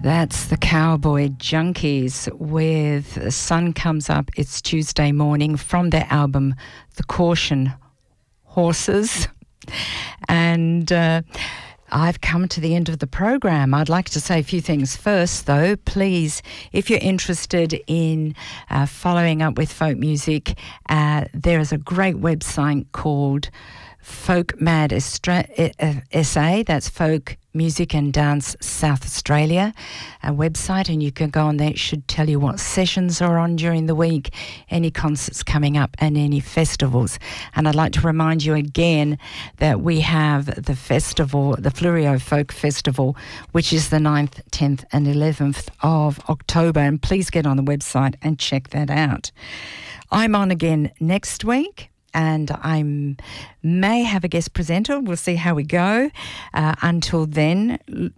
That's the Cowboy Junkies with The Sun Comes Up. It's Tuesday morning from their album, The Caution Horses. And I've come to the end of the program. I'd like to say a few things first, though. Please, if you're interested in following up with folk music, there is a great website called Folk Mad SA, that's Folk Music and Dance South Australia, a website, and you can go on there. It should tell you what sessions are on during the week, any concerts coming up and any festivals. And I'd like to remind you again that we have the festival, the Fleurieu Folk Festival, which is the 9th, 10th and 11th of October, and please get on the website and check that out. I'm on again next week, and I may have a guest presenter. We'll see how we go. Until then,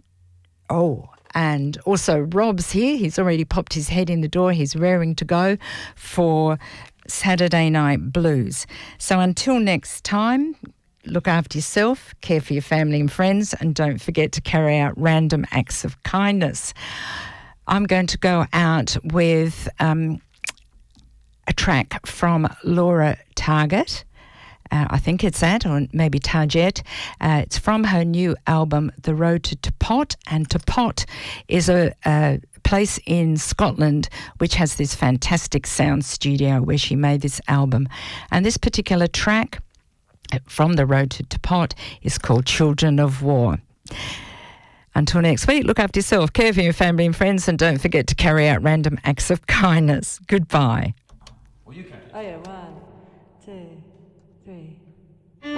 and also Rob's here. He's already popped his head in the door. He's raring to go for Saturday Night Blues. So until next time, look after yourself, care for your family and friends, and don't forget to carry out random acts of kindness. I'm going to go out with a track from Laura Target. I think it's that, or maybe Target. It's from her new album, The Road to Tepot, and Tepot is a place in Scotland which has this fantastic sound studio where she made this album. And this particular track from The Road to Tepot is called Children of War. Until next week, look after yourself, care for your family and friends, and don't forget to carry out random acts of kindness. Goodbye. Well, you can. Oh, yeah, wow.